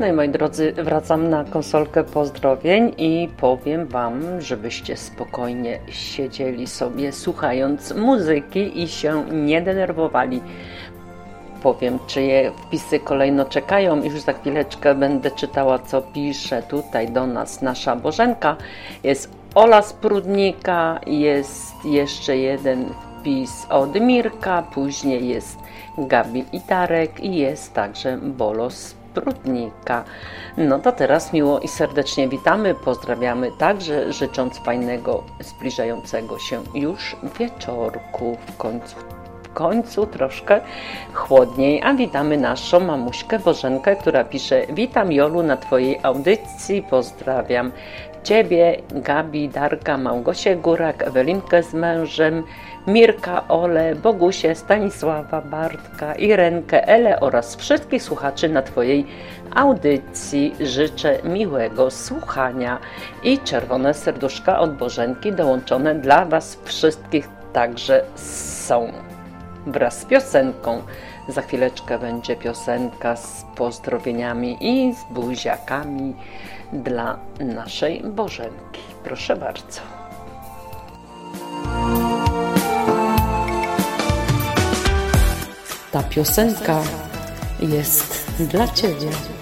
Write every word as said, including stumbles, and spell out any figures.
No i moi drodzy, wracam na konsolkę pozdrowień i powiem Wam, żebyście spokojnie siedzieli sobie słuchając muzyki i się nie denerwowali. Powiem, czyje wpisy kolejno czekają i już za chwileczkę będę czytała, co pisze tutaj do nas nasza Bożenka. Jest Ola z Prudnika, jest jeszcze jeden wpis od Mirka, później jest Gabi i Darek i jest także Bolo z Prudnika. No to teraz miło i serdecznie witamy, pozdrawiamy także, życząc fajnego, zbliżającego się już wieczorku, w końcu w końcu troszkę chłodniej, a witamy naszą mamuśkę Bożenkę, która pisze: witam Jolu na Twojej audycji, pozdrawiam Ciebie, Gabi, Darka, Małgosię Górak, Ewelinkę z mężem, Mirka, Ole, Bogusię, Stanisława, Bartka, Irenkę, Elę oraz wszystkich słuchaczy na Twojej audycji. Życzę miłego słuchania i czerwone serduszka od Bożenki dołączone dla Was wszystkich także są wraz z piosenką. Za chwileczkę będzie piosenka z pozdrowieniami i z buziakami dla naszej Bożenki. Proszę bardzo. Ta piosenka jest dla Ciebie.